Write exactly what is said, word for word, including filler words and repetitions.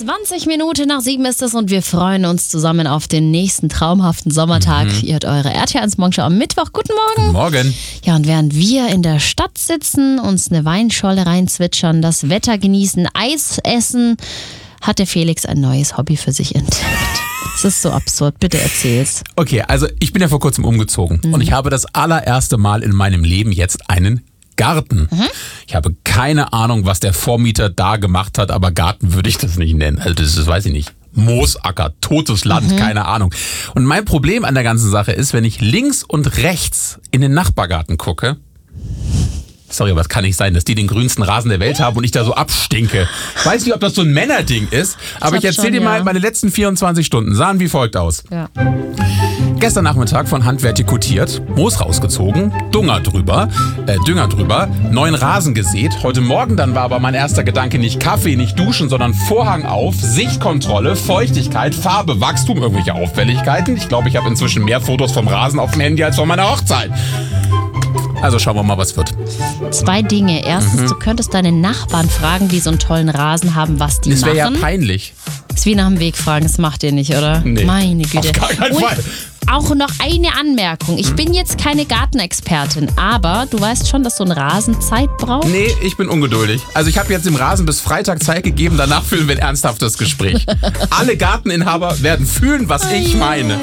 zwanzig Minuten nach sieben ist es und wir freuen uns zusammen auf den nächsten traumhaften Sommertag. Mhm. Ihr hört eure R T L eins Morgenshow am Mittwoch. Guten Morgen. Guten Morgen. Ja, und während wir in der Stadt sitzen, uns eine Weinscholle reinzwitschern, das Wetter genießen, Eis essen, hat der Felix ein neues Hobby für sich entdeckt. Das ist so absurd. Bitte erzähl's. Okay, also ich bin ja vor kurzem umgezogen mhm. und ich habe das allererste Mal in meinem Leben jetzt einen Garten. Mhm. Ich habe keine Ahnung, was der Vormieter da gemacht hat, aber Garten würde ich das nicht nennen. Also das ist, weiß ich nicht. Moosacker, totes Land, mhm. keine Ahnung. Und mein Problem an der ganzen Sache ist, wenn ich links und rechts in den Nachbargarten gucke, sorry, aber es kann nicht sein, dass die den grünsten Rasen der Welt haben und ich da so abstinke. Ich weiß nicht, ob das so ein Männerding ist, aber ich, ich erzähle dir mal, ja. meine letzten vierundzwanzig Stunden sahen wie folgt aus. Ja. Gestern Nachmittag von Hand vertikutiert, Moos rausgezogen, Dünger drüber, äh, Dünger drüber, neuen Rasen gesät. Heute Morgen dann war aber mein erster Gedanke nicht Kaffee, nicht duschen, sondern Vorhang auf, Sichtkontrolle, Feuchtigkeit, Farbe, Wachstum, irgendwelche Auffälligkeiten. Ich glaube, ich habe inzwischen mehr Fotos vom Rasen auf dem Handy als von meiner Hochzeit. Also schauen wir mal, was wird. Zwei Dinge. Erstens, mhm. du könntest deine Nachbarn fragen, die so einen tollen Rasen haben, was die das machen. Das wäre ja peinlich. Das ist wie nach dem Weg fragen, das macht ihr nicht, oder? Nee, meine Güte. Auf gar keinen Und Fall. Auch noch eine Anmerkung. Ich bin jetzt keine Gartenexpertin, aber du weißt schon, dass so ein Rasen Zeit braucht? Nee, ich bin ungeduldig. Also ich habe jetzt dem Rasen bis Freitag Zeit gegeben, danach führen wir ein ernsthaftes Gespräch. Alle Garteninhaber werden fühlen, was ich meine.